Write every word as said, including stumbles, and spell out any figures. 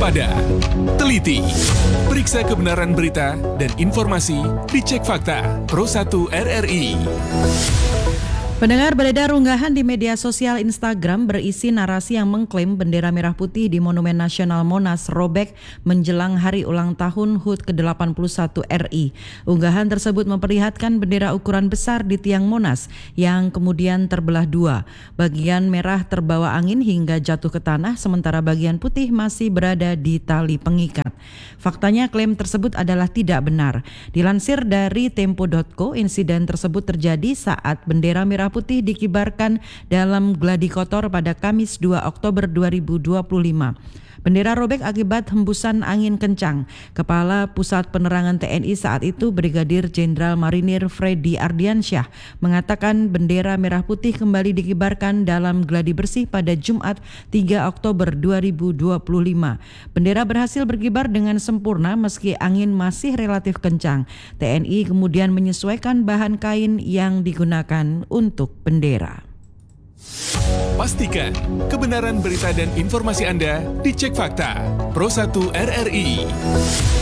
waspada, teliti, periksa kebenaran berita dan informasi, dicek fakta. Pro satu R R I. Pendengar, beredar unggahan di media sosial Instagram berisi narasi yang mengklaim bendera merah putih di Monumen Nasional Monas robek menjelang hari ulang tahun H U T ke delapan puluh satu R I. Unggahan tersebut memperlihatkan bendera ukuran besar di tiang Monas yang kemudian terbelah dua. Bagian merah terbawa angin hingga jatuh ke tanah, sementara bagian putih masih berada di tali pengikat. Faktanya klaim tersebut adalah tidak benar. Dilansir dari tempo titik co, insiden tersebut terjadi saat bendera merah putih dikibarkan dalam gladi kotor pada Kamis dua Oktober dua ribu dua puluh lima. Bendera robek akibat hembusan angin kencang. Kepala Pusat Penerangan T N I saat itu, Brigadir Jenderal Marinir Freddy Ardiansyah, mengatakan bendera merah putih kembali dikibarkan dalam gladi bersih pada Jumat tiga Oktober dua ribu dua puluh lima. Bendera berhasil berkibar dengan sempurna meski angin masih relatif kencang. T N I kemudian menyesuaikan bahan kain yang digunakan untuk bendera. Pastikan kebenaran berita dan informasi Anda dicek fakta. Pro satu R R I.